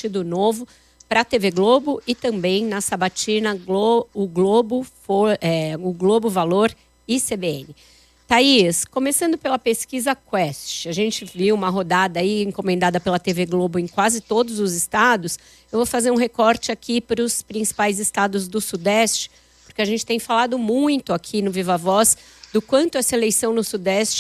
Partido Novo para a TV Globo e também na sabatina o Globo Valor e CBN. Thaís, começando pela pesquisa Quest, a gente viu uma rodada aí encomendada pela TV Globo em quase todos os estados. Eu vou fazer um recorte aqui para os principais estados do Sudeste, porque a gente tem falado muito aqui no Viva Voz do quanto essa eleição no Sudeste